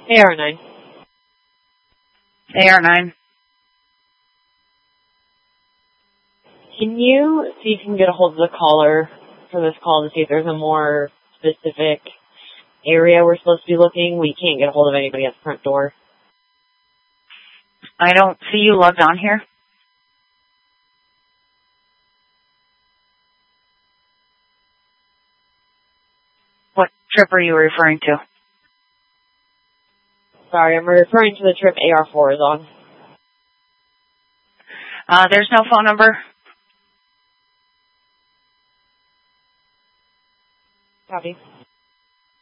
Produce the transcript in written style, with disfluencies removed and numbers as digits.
AR9. AR9. Can you see if you can get a hold of the caller for this call to see if there's a more specific area we're supposed to be looking? We can't get a hold of anybody at the front door. I don't see you logged on here. What trip are you referring to? Sorry, I'm referring to the trip AR4 is on. There's no phone number. Copy.